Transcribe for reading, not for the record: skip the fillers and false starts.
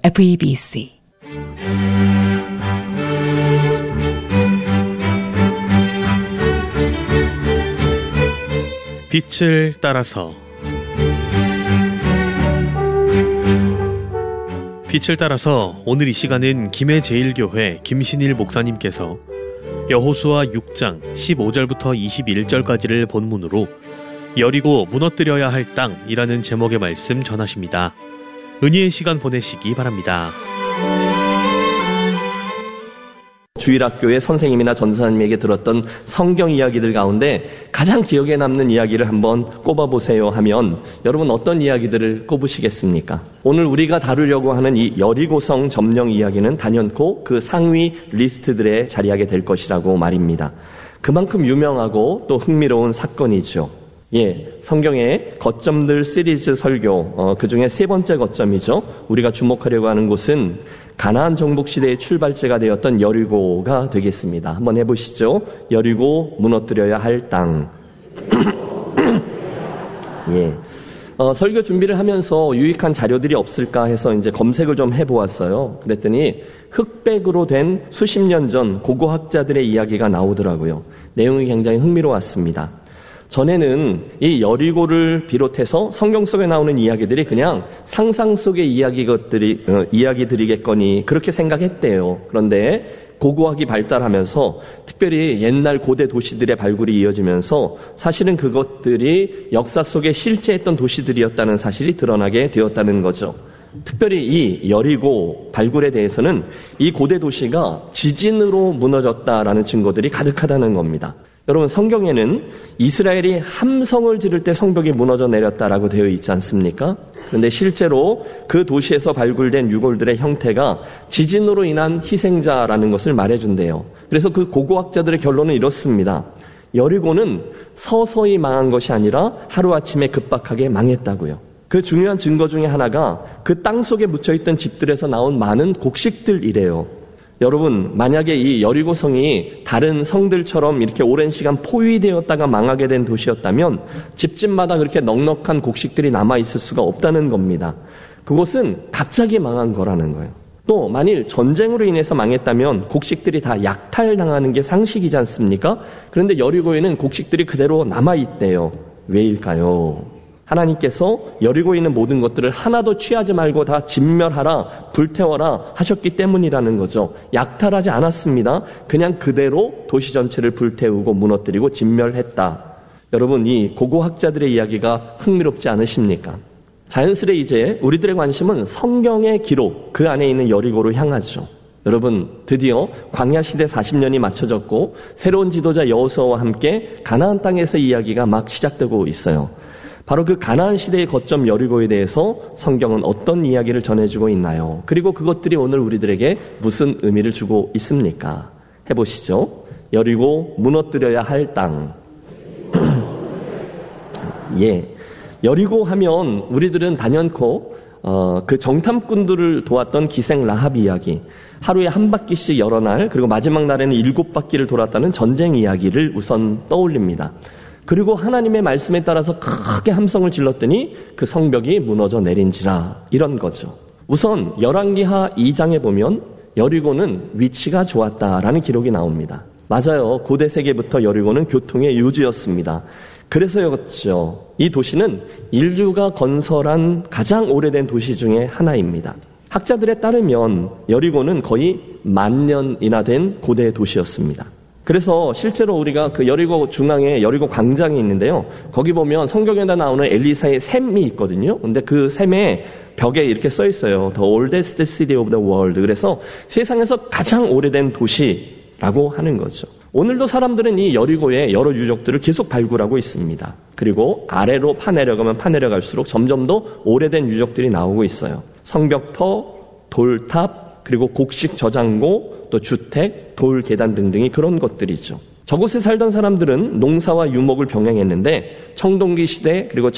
FEBC 빛을 따라서 빛을 따라서 오늘 이 시간은 김해제일교회 김신일 목사님께서 여호수아 6장 15절부터 21절까지를 본문으로 여리고 무너뜨려야 할 땅이라는 제목의 말씀 전하십니다. 은혜의 시간 보내시기 바랍니다. 주일학교의 선생님이나 전사님에게 들었던 성경 이야기들 가운데 가장 기억에 남는 이야기를 한번 꼽아보세요 하면 여러분 어떤 이야기들을 꼽으시겠습니까? 오늘 우리가 다루려고 하는 이 여리고성 점령 이야기는 단연코 그 상위 리스트들에 자리하게 될 것이라고 말입니다. 그만큼 유명하고 또 흥미로운 사건이죠. 성경의 거점들 시리즈 설교, 그 중에 세 번째 거점이죠. 우리가 주목하려고 하는 곳은 가나안 정복 시대의 출발제가 되었던 여리고가 되겠습니다. 한번 해보시죠. 여리고 무너뜨려야 할 땅. 설교 준비를 하면서 유익한 자료들이 없을까 해서 이제 검색을 좀 해보았어요. 그랬더니 흑백으로 된 수십 년 전 고고학자들의 이야기가 나오더라고요. 내용이 굉장히 흥미로웠습니다. 전에는 이 여리고를 비롯해서 성경 속에 나오는 이야기들이 그냥 상상 속의 이야기들이겠거니 그렇게 생각했대요. 그런데 고고학이 발달하면서 특별히 옛날 고대 도시들의 발굴이 이어지면서 사실은 그것들이 역사 속에 실제했던 도시들이었다는 사실이 드러나게 되었다는 거죠. 특별히 이 여리고 발굴에 대해서는 이 고대 도시가 지진으로 무너졌다라는 증거들이 가득하다는 겁니다. 여러분, 성경에는 이스라엘이 함성을 지를 때 성벽이 무너져 내렸다라고 되어 있지 않습니까? 그런데 실제로 그 도시에서 발굴된 유골들의 형태가 지진으로 인한 희생자라는 것을 말해준대요. 그래서 그 고고학자들의 결론은 이렇습니다. 여리고는 서서히 망한 것이 아니라 하루아침에 급박하게 망했다고요. 그 중요한 증거 중에 하나가 그 땅 속에 묻혀있던 집들에서 나온 많은 곡식들이래요. 여러분, 만약에 이 여리고성이 다른 성들처럼 이렇게 오랜 시간 포위되었다가 망하게 된 도시였다면 집집마다 그렇게 넉넉한 곡식들이 남아있을 수가 없다는 겁니다. 그곳은 갑자기 망한 거라는 거예요. 또 만일 전쟁으로 인해서 망했다면 곡식들이 다 약탈당하는 게 상식이지 않습니까? 그런데 여리고에는 곡식들이 그대로 남아있대요. 왜일까요? 하나님께서 여리고에 있는 모든 것들을 하나도 취하지 말고 다 진멸하라, 불태워라 하셨기 때문이라는 거죠. 약탈하지 않았습니다. 그냥 그대로 도시 전체를 불태우고 무너뜨리고 진멸했다. 여러분, 이 고고학자들의 이야기가 흥미롭지 않으십니까? 자연스레 이제 우리들의 관심은 성경의 기록, 그 안에 있는 여리고로 향하죠. 여러분, 드디어 광야시대 40년이 맞춰졌고 새로운 지도자 여호수아와 함께 가나안 땅에서 이야기가 막 시작되고 있어요. 바로 그 가나안 시대의 거점 여리고에 대해서 성경은 어떤 이야기를 전해주고 있나요? 그리고 그것들이 오늘 우리들에게 무슨 의미를 주고 있습니까? 해보시죠. 여리고 무너뜨려야 할 땅. 여리고 하면 우리들은 단연코 그 정탐꾼들을 도왔던 기생 라합 이야기, 하루에 한 바퀴씩 여러 날, 그리고 마지막 날에는 7바퀴를 돌았다는 전쟁 이야기를 우선 떠올립니다. 그리고 하나님의 말씀에 따라서 크게 함성을 질렀더니 그 성벽이 무너져 내린지라, 이런 거죠. 우선 열왕기하 2장에 보면 여리고는 위치가 좋았다라는 기록이 나옵니다. 맞아요. 고대 세계부터 여리고는 교통의 요지였습니다. 그래서였죠. 이 도시는 인류가 건설한 가장 오래된 도시 중에 하나입니다. 학자들에 따르면 여리고는 거의 10,000년이나 된 고대 도시였습니다. 그래서 실제로 우리가 그 여리고 중앙에 여리고 광장이 있는데요. 거기 보면 성경에다 나오는 엘리사의 샘이 있거든요. 근데 그 샘에 벽에 이렇게 써 있어요. The oldest city of the world. 그래서 세상에서 가장 오래된 도시라고 하는 거죠. 오늘도 사람들은 이 여리고의 여러 유적들을 계속 발굴하고 있습니다. 그리고 아래로 파내려가면 파내려갈수록 점점 더 오래된 유적들이 나오고 있어요. 성벽터, 돌탑, 그리고 곡식 저장고, 또 주택, 돌 계단 등등이 그런 것들이죠. 저곳에 살던 사람들은 농사와 유목을 병행했는데 청동기 시대 그리고